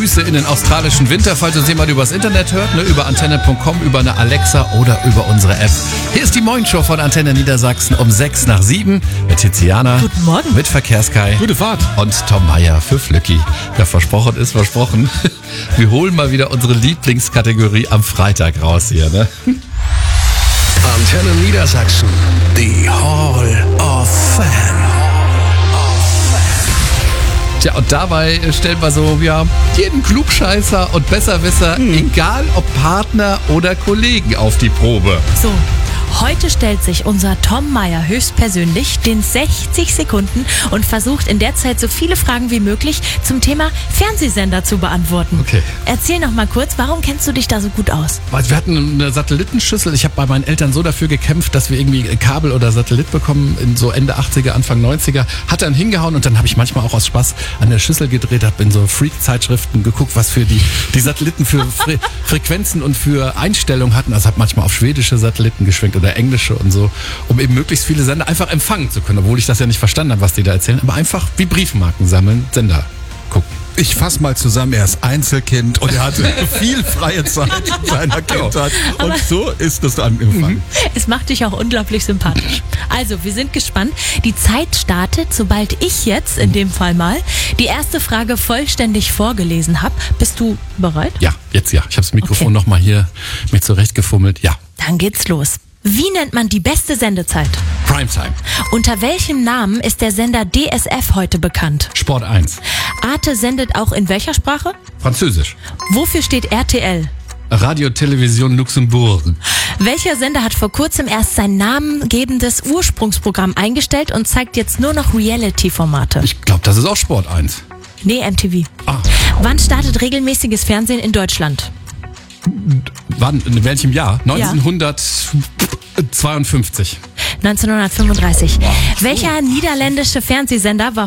Grüße in den australischen Winter, falls uns jemand übers Internet hört, ne, über antenne.com, über eine Alexa oder über unsere App. Hier ist die Morgenshow von Antenne Niedersachsen um 6:06 mit Tiziana. Guten Morgen. Mit Verkehrskai. Gute Fahrt. Und Tom Meyer für Flücki. Ja, versprochen ist versprochen. Wir holen mal wieder unsere Lieblingskategorie am Freitag raus hier, ne? Antenne Niedersachsen, die Hall of Fame. Tja, und dabei stellen wir so, ja, jeden Klugscheißer und Besserwisser, egal ob Partner oder Kollegen, auf die Probe. So, heute stellt sich unser Tom Meyer höchstpersönlich den 60 Sekunden und versucht in der Zeit so viele Fragen wie möglich zum Thema Fernsehsender zu beantworten. Okay. Erzähl noch mal kurz, warum kennst du dich da so gut aus? Wir hatten eine Satellitenschüssel. Ich habe bei meinen Eltern so dafür gekämpft, dass wir irgendwie Kabel oder Satellit bekommen, in so Ende 80er, Anfang 90er. Hat dann hingehauen und dann habe ich manchmal auch aus Spaß an der Schüssel gedreht, habe in so Freak-Zeitschriften geguckt, was für die Satelliten für Frequenzen und für Einstellungen hatten. Also habe manchmal auf schwedische Satelliten geschwenkt oder englische und so, um eben möglichst viele Sender einfach empfangen zu können, obwohl ich das ja nicht verstanden habe, was die da erzählen, aber einfach wie Briefmarken sammeln, Sender gucken. Ich fasse mal zusammen, er ist Einzelkind und er hatte viel freie Zeit in seiner Kindheit. Und so ist es angefangen. Es macht dich auch unglaublich sympathisch. Also, wir sind gespannt. Die Zeit startet, sobald ich jetzt, in dem Fall mal, die erste Frage vollständig vorgelesen habe. Bist du bereit? Ja, jetzt ja. Ich habe das Mikrofon Okay. nochmal hier mit zurechtgefummelt. Ja, Dann geht's los. Wie nennt man die beste Sendezeit? Primetime, Unter welchem Namen ist der Sender DSF heute bekannt? Sport 1, Arte sendet auch in welcher Sprache? Französisch, Wofür steht RTL? Radio Television Luxemburg, Welcher Sender hat vor kurzem erst sein namengebendes Ursprungsprogramm eingestellt und zeigt jetzt nur noch Reality-Formate? ich glaube, das ist auch Sport 1. Nee, MTV. Ah, Wann startet regelmäßiges Fernsehen in wann, in welchem Jahr? 1952. 1935. Welcher niederländische Fernsehsender war